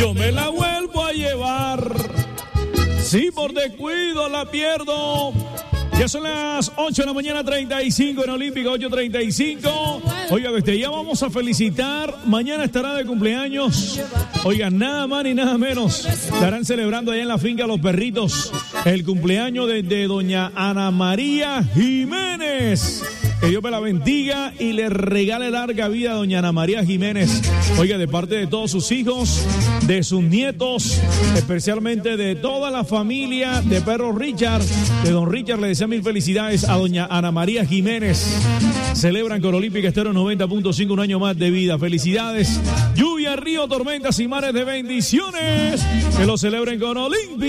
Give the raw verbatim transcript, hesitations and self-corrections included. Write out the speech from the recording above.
Yo me la vuelvo a llevar. Si por descuido la pierdo. Ya son las ocho de la mañana, treinta y cinco en Olímpica, ocho treinta y cinco. Oiga, este, ya vamos a felicitar. Mañana estará de cumpleaños. Oiga, nada más ni nada menos. Estarán celebrando allá en la finca Los Perritos el cumpleaños de, de doña Ana María Jiménez. Que Dios me la bendiga y le regale larga vida a doña Ana María Jiménez. Oiga, de parte de todos sus hijos, de sus nietos, especialmente de toda la familia de Perro Richard, de don Richard, le desea mil felicidades a doña Ana María Jiménez. Celebran con Olímpica Estéreo noventa punto cinco un año más de vida. Felicidades. Lluvia, río, tormentas y mares de bendiciones. Que lo celebren con Olímpica.